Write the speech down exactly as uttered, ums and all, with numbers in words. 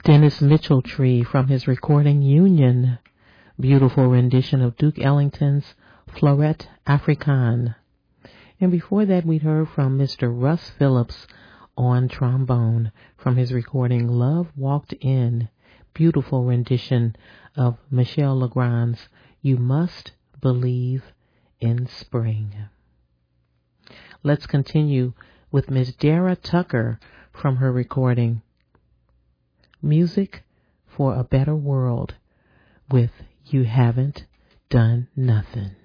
Dennis Mitchell-Tree from his recording Union. Beautiful rendition of Duke Ellington's Flauret Africaine. And before that, we heard from Mister Russ Phillips on trombone from his recording Love Walked In. Beautiful rendition of Michel Legrand's You Must Believe in Spring. Let's continue with Miss Dara Tucker from her recording Music for a Better World with You Haven't Done Nothing.